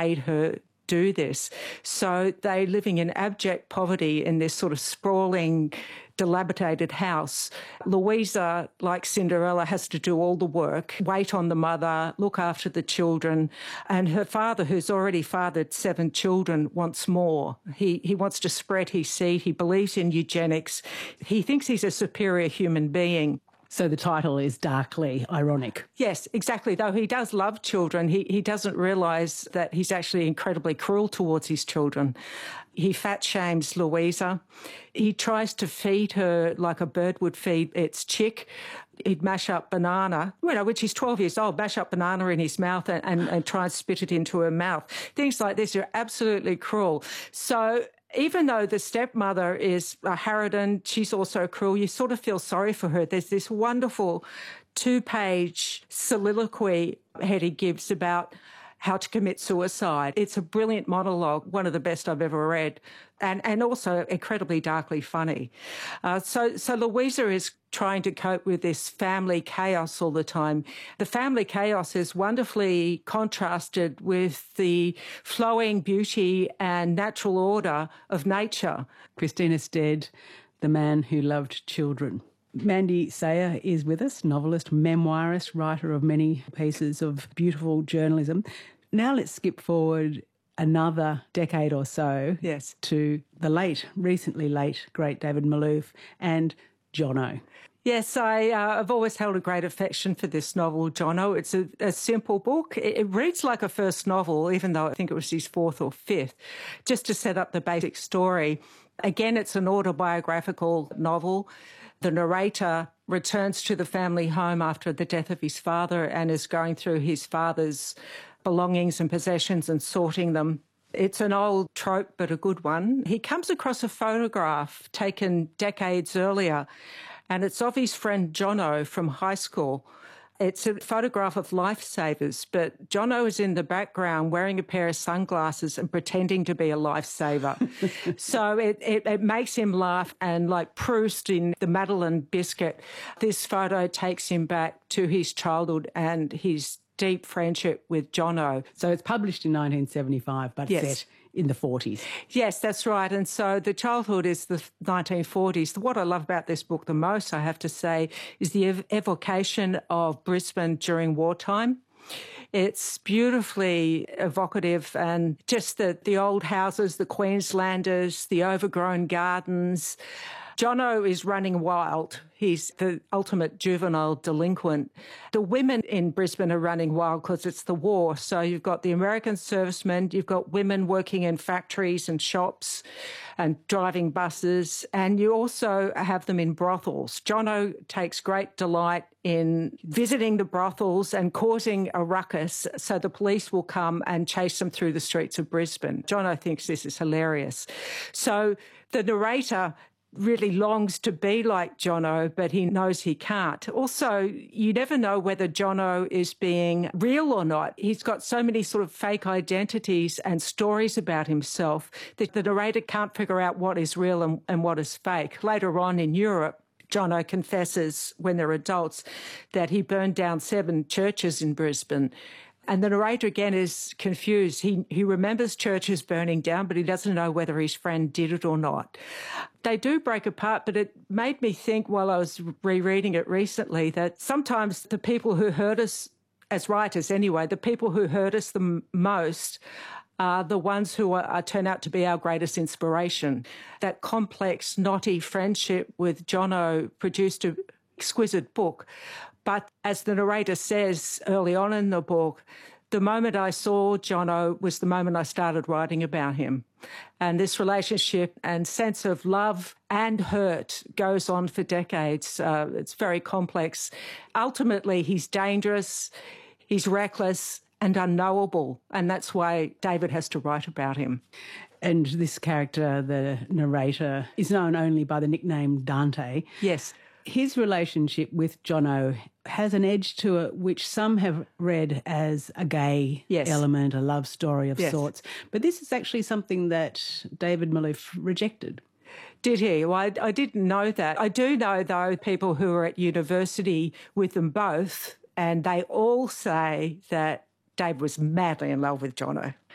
made her do this. So they're living in abject poverty in this sort of sprawling, dilapidated house. Louisa, like Cinderella, has to do all the work, wait on the mother, look after the children. And her father, who's already fathered 7 children, wants more. He wants to spread his seed. He believes in eugenics. He thinks he's a superior human being. So the title is darkly ironic. Yes, exactly. Though he does love children, he doesn't realise that he's actually incredibly cruel towards his children. He fat shames Louisa. He tries to feed her like a bird would feed its chick. He'd mash up banana, which he's 12 years old, mash up banana in his mouth and try and spit it into her mouth. Things like this are absolutely cruel. So even though the stepmother is a harridan, she's also cruel, you sort of feel sorry for her. There's this wonderful 2-page soliloquy Hetty gives about how to commit suicide. It's a brilliant monologue, one of the best I've ever read, and also incredibly darkly funny. So Louisa is trying to cope with this family chaos all the time. The family chaos is wonderfully contrasted with the flowing beauty and natural order of nature. Christina Stead, The Man Who Loved Children. Mandy Sayer is with us, novelist, memoirist, writer of many pieces of beautiful journalism. Now let's skip forward another decade or so to the recently late, great David Malouf and Jono. Yes, I've always held a great affection for this novel, Jono. It's a simple book. It reads like a first novel, even though I think it was his 4th or 5th, just to set up the basic story. Again, it's an autobiographical novel. The narrator returns to the family home after the death of his father and is going through his father's belongings and possessions and sorting them. It's an old trope, but a good one. He comes across a photograph taken decades earlier, and it's of his friend Jono from high school. It's a photograph of lifesavers, but Jono is in the background wearing a pair of sunglasses and pretending to be a lifesaver. So it makes him laugh, and like Proust in the Madeleine Biscuit, this photo takes him back to his childhood and his deep friendship with Jono. So it's published in 1975, but set in the 40s. Yes, that's right. And so the childhood is the 1940s. What I love about this book the most, I have to say, is the evocation of Brisbane during wartime. It's beautifully evocative, and just the old houses, the Queenslanders, the overgrown gardens. Jono is running wild. He's the ultimate juvenile delinquent. The women in Brisbane are running wild because it's the war. So you've got the American servicemen, you've got women working in factories and shops and driving buses, and you also have them in brothels. Jono takes great delight in visiting the brothels and causing a ruckus so the police will come and chase them through the streets of Brisbane. Jono thinks this is hilarious. So the narrator really longs to be like Jono, but he knows he can't. Also, you never know whether Jono is being real or not. He's got so many sort of fake identities and stories about himself that the narrator can't figure out what is real and what is fake. Later on in Europe, Jono confesses, when they're adults, that he burned down 7 churches in Brisbane. And the narrator, again, is confused. He remembers churches burning down, but he doesn't know whether his friend did it or not. They do break apart, but it made me think while I was rereading it recently that sometimes the people who hurt us, as writers anyway, the people who hurt us the most are the ones who turn out to be our greatest inspiration. That complex, knotty friendship with Jono produced an exquisite book. But as the narrator says early on in the book, the moment I saw Jono was the moment I started writing about him. And this relationship and sense of love and hurt goes on for decades. It's very complex. Ultimately, he's dangerous, he's reckless and unknowable. And that's why David has to write about him. And this character, the narrator, is known only by the nickname Dante. Yes. His relationship with Jono has an edge to it which some have read as a gay element, a love story of sorts. But this is actually something that David Malouf rejected. Did he? Well, I didn't know that. I do know, though, people who are at university with them both, and they all say that Dave was madly in love with Jono.